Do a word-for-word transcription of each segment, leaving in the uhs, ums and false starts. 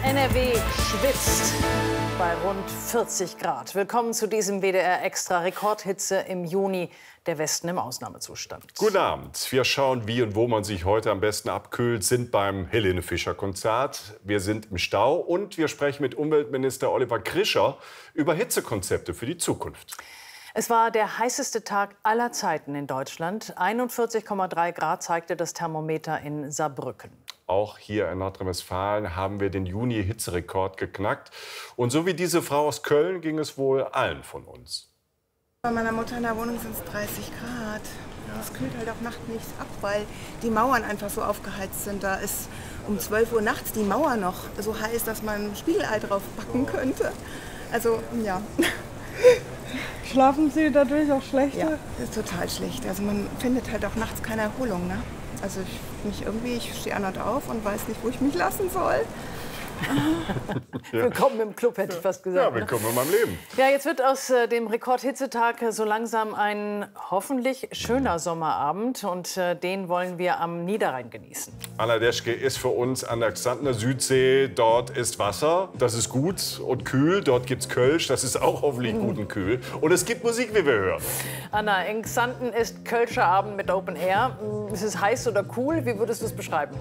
N R W schwitzt bei rund vierzig Grad. Willkommen zu diesem W D R-Extra Rekordhitze im Juni. Der Westen im Ausnahmezustand. Guten Abend. Wir schauen, wie und wo man sich heute am besten abkühlt, sind beim Helene Fischer Konzert. Wir sind im Stau und wir sprechen mit Umweltminister Oliver Krischer über Hitzekonzepte für die Zukunft. Es war der heißeste Tag aller Zeiten in Deutschland. einundvierzig Komma drei Grad zeigte das Thermometer in Saarbrücken. Auch hier in Nordrhein-Westfalen haben wir den Juni-Hitzerekord geknackt. Und so wie diese Frau aus Köln ging es wohl allen von uns. Bei meiner Mutter in der Wohnung sind es dreißig Grad. Das kühlt halt auch nachts nichts ab, weil die Mauern einfach so aufgeheizt sind. Da ist um zwölf Uhr nachts die Mauer noch so heiß, dass man ein Spiegelei drauf backen könnte. Also, ja. Schlafen Sie dadurch auch schlechter? Ja, das ist total schlecht. Also man findet halt auch nachts keine Erholung, ne? Also ich mich irgendwie, ich stehe andauernd auf und weiß nicht, wo ich mich lassen soll. Ja. Willkommen im Club, hätte ich fast gesagt. Ja, willkommen in meinem Leben. Ja, jetzt wird aus äh, dem Rekordhitzetag äh, so langsam ein hoffentlich schöner Sommerabend. Und äh, den wollen wir am Niederrhein genießen. Anna Deschke ist für uns an der Xantener Südsee. Dort ist Wasser, das ist gut und kühl. Dort gibt es Kölsch, das ist auch hoffentlich gut und kühl. Und es gibt Musik, wie wir hören. Anna, in Xanten ist Kölscher Abend mit Open Air. Ist es heiß oder cool? Wie würdest du es beschreiben?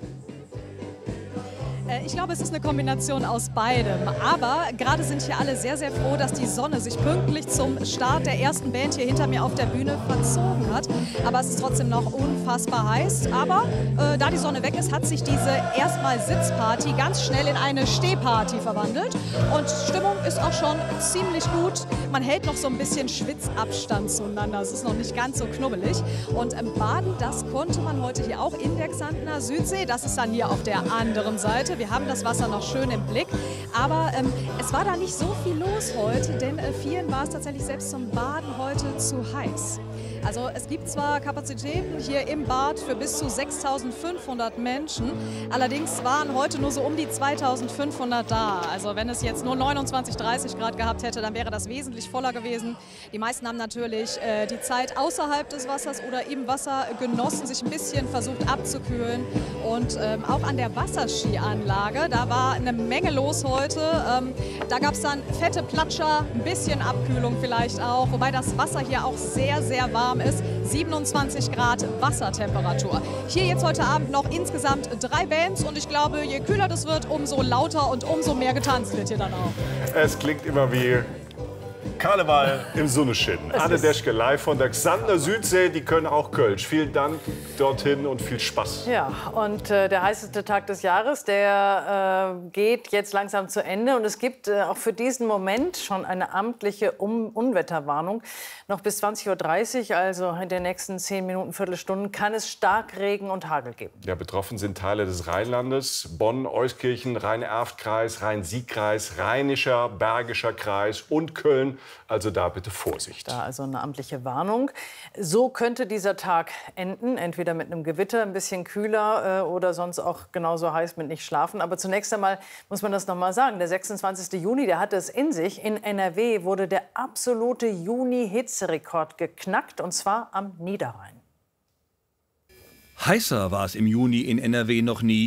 Ich glaube, es ist eine Kombination aus beidem. Aber gerade sind hier alle sehr, sehr froh, dass die Sonne sich pünktlich zum Start der ersten Band hier hinter mir auf der Bühne verzogen hat. Aber es ist trotzdem noch unfassbar heiß. Aber äh, da die Sonne weg ist, hat sich diese erstmal Sitzparty ganz schnell in eine Stehparty verwandelt. Und Stimmung ist auch schon ziemlich gut. Man hält noch so ein bisschen Schwitzabstand zueinander. Es ist noch nicht ganz so knubbelig. Und ähm, baden, das konnte man heute hier auch in der Xantener Südsee. Das ist dann hier auf der anderen Seite. Wir haben das Wasser noch schön im Blick, aber ähm, es war da nicht so viel los heute, denn äh, vielen war es tatsächlich selbst zum Baden heute zu heiß. Also es gibt zwar Kapazitäten hier im Bad für bis zu sechstausendfünfhundert Menschen, allerdings waren heute nur so um die zweitausendfünfhundert da. Also wenn es jetzt nur neunundzwanzig, dreißig Grad gehabt hätte, dann wäre das wesentlich voller gewesen. Die meisten haben natürlich äh, die Zeit außerhalb des Wassers oder im Wasser genossen, sich ein bisschen versucht abzukühlen. Und ähm, auch an der Wasserskianlage, da war eine Menge los heute. Ähm, da gab es dann fette Platscher, ein bisschen Abkühlung vielleicht auch, wobei das Wasser hier auch sehr, sehr warm ist. siebenundzwanzig Grad Wassertemperatur. Hier jetzt heute Abend noch insgesamt drei Bands und ich glaube, je kühler das wird, umso lauter und umso mehr getanzt wird hier dann auch. Es klingt immer wie Karneval im Sonnenschein. Anne Deschke live von der Xantener Südsee, die können auch Kölsch. Vielen Dank dorthin und viel Spaß. Ja, und äh, der heißeste Tag des Jahres, der äh, geht jetzt langsam zu Ende. Und es gibt äh, auch für diesen Moment schon eine amtliche um Unwetterwarnung. Noch bis zwanzig Uhr dreißig, also in den nächsten zehn Minuten, Viertelstunden, kann es Starkregen und Hagel geben. Ja, betroffen sind Teile des Rheinlandes, Bonn, Euskirchen, Rhein-Erft-Kreis, Rhein-Sieg-Kreis, Rheinischer, Bergischer Kreis und Köln. Also da bitte Vorsicht. Da also eine amtliche Warnung. So könnte dieser Tag enden, entweder mit einem Gewitter, ein bisschen kühler äh, oder sonst auch genauso heiß mit nicht schlafen. Aber zunächst einmal muss man das noch mal sagen. Der sechsundzwanzigste Juni, der hatte es in sich. In N R W wurde der absolute Juni-Hitzerekord geknackt, und zwar am Niederrhein. Heißer war es im Juni in N R W noch nie.